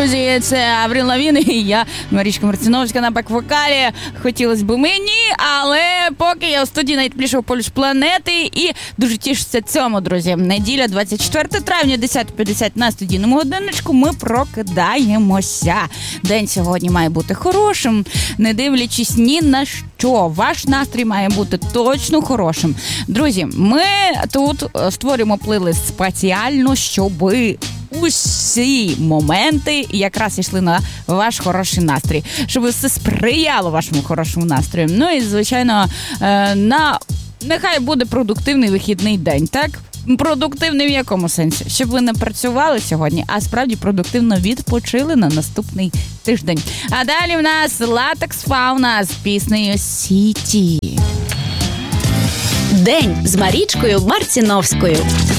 друзі, це Аврил Лавін і я, Марічка Марциновська на бек-вокалі. Хотілося б мені, але поки я у студії найтеплішого полюс планети і дуже тішуся цьому, друзі. Неділя, 24 травня, 10:50 на студійному годинничку ми прокидаємося. День сьогодні має бути хорошим, не дивлячись ні на що. Ваш настрій має бути точно хорошим. Друзі, ми тут створюємо плейлист спеціально, щоби усі моменти якраз йшли на ваш хороший настрій, щоб все сприяло вашому хорошому настрою. Ну і, звичайно, нехай буде продуктивний вихідний день, так? Продуктивний в якому сенсі? Щоб ви не працювали сьогодні, а справді продуктивно відпочили на наступний тиждень. А далі в нас Latex Fauna з піснею «City». День з Марічкою Марциновською.